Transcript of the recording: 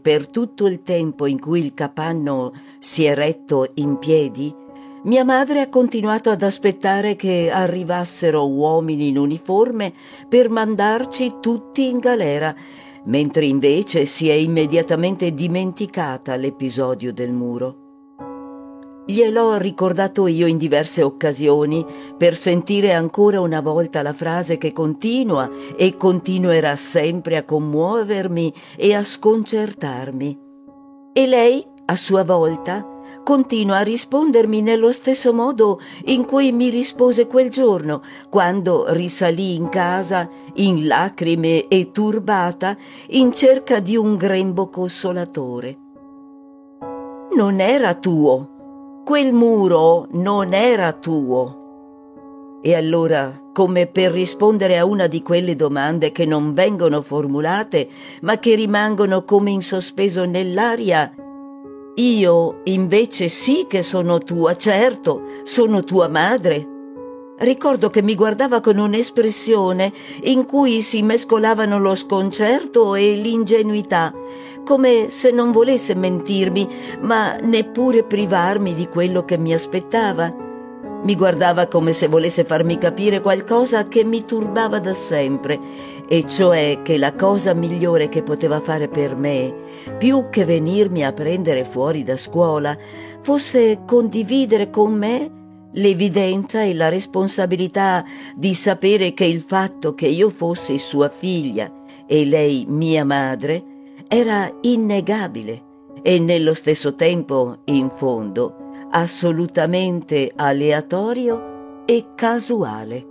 per tutto il tempo in cui il capanno si è retto in piedi, mia madre ha continuato ad aspettare che arrivassero uomini in uniforme per mandarci tutti in galera, mentre invece si è immediatamente dimenticata l'episodio del muro. Gliel'ho ricordato io in diverse occasioni per sentire ancora una volta la frase che continua e continuerà sempre a commuovermi e a sconcertarmi. E lei, a sua volta, continua a rispondermi nello stesso modo in cui mi rispose quel giorno, quando risalì in casa, in lacrime e turbata, in cerca di un grembo consolatore. Non era tuo. Quel muro non era tuo. E allora, come per rispondere a una di quelle domande che non vengono formulate, ma che rimangono come in sospeso nell'aria, io invece sì che sono tua, certo, sono tua madre. Ricordo che mi guardava con un'espressione in cui si mescolavano lo sconcerto e l'ingenuità, come se non volesse mentirmi, ma neppure privarmi di quello che mi aspettava. Mi guardava come se volesse farmi capire qualcosa che mi turbava da sempre, e cioè che la cosa migliore che poteva fare per me, più che venirmi a prendere fuori da scuola, fosse condividere con me l'evidenza e la responsabilità di sapere che il fatto che io fossi sua figlia e lei mia madre era innegabile e nello stesso tempo, in fondo, assolutamente aleatorio e casuale.